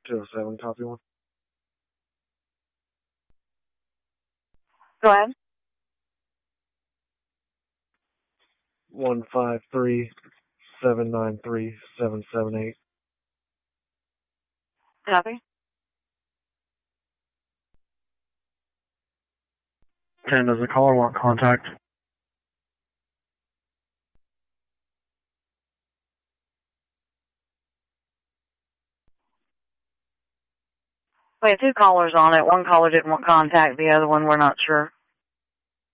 207, copy one. Go ahead. 153-793-778. Copy. 10, does the caller want contact? We had two callers on it. One caller didn't want contact. The other one, we're not sure.